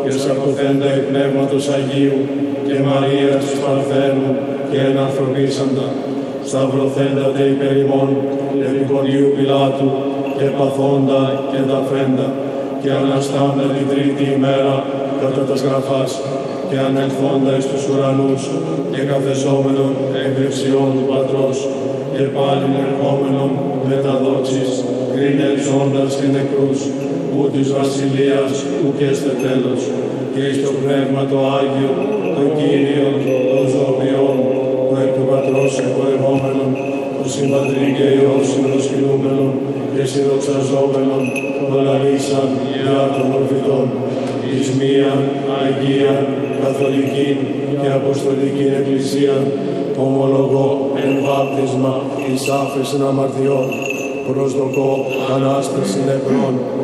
και σαρκωθέντα εκ Πνεύματος Αγίου και Μαρίας της Παρθένου και ενανθρωπίσαντα, σταυρωθέντα τε υπέρ ημών επί Ποντίου Πιλάτου και παθόντα και δαφέντα και αναστάντα την τρίτη ημέρα κατά τας γραφάς και ανελθόντα εις τους ουρανούς και καθεζόμενον εκ δεξιών του Πατρός και πάλιν ερχόμενον με τα δόξης κρίνε ζώντας και νεκρούς ου της βασιλείας ουκ έστε τέλος και εις το Πνεύμα το Άγιο το Κύριο των ζωοποιών το εκ του Πατρός εκοερχόμενον το συμπατρί και Υιός συνοσκηνούμενον και συνδοξαζόμενον το λαλήσαν διά των προφητών εις μία Αγία Καθολική και Αποστολική Εκκλησία ομολογώ εν βάπτισμα εις άφεσιν αμαρτιών προσδοκώ Ανάσταση νεκρών